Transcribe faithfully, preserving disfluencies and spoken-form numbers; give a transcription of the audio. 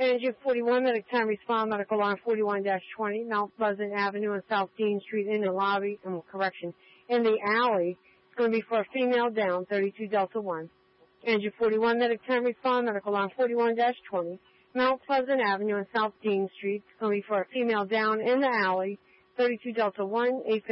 Engine forty-one, medic ten, respond, medical line forty-one dash twenty, Mount Pleasant Avenue and South Dean Street in the lobby, um, correction, in the alley. It's going to be for a female down, thirty-two Delta one. Engine forty-one, medic ten, respond, medical line forty-one dash twenty, Mount Pleasant Avenue and South Dean Street. It's going to be for a female down in the alley, thirty-two Delta one, eight